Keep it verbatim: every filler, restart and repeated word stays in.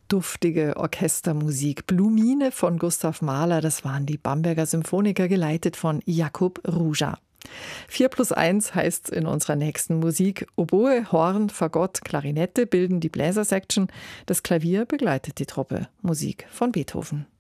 duftige Orchestermusik. Blumine von Gustav Mahler, das waren die Bamberger Symphoniker, geleitet von Jakub Ruža. vier plus eins heißt in unserer nächsten Musik: Oboe, Horn, Fagott, Klarinette bilden die Bläsersection. Das Klavier begleitet die Truppe. Musik von Beethoven.